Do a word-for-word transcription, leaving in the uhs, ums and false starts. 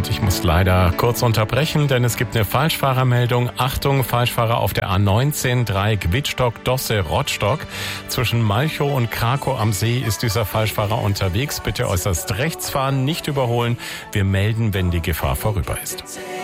und ich muss leider kurz unterbrechen, denn es gibt eine Falschfahrermeldung. Achtung, Falschfahrer auf der A neunzehn, Dreieck Wittstock, Dosse, Rottstock. Zwischen Malchow und Krakow am See ist dieser Falschfahrer unterwegs. Bitte äußerst rechts fahren, nicht überholen. Wir melden, wenn die Gefahr vorüber ist.